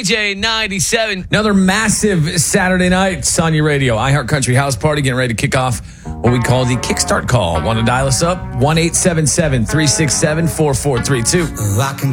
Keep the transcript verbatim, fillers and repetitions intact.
J ninety-seven. Another massive Saturday night on your radio. iHeart Country House Party getting ready to kick off what we call the Kickstart Call. Want to dial us up? one eight seven seven, three six seven, four four three two.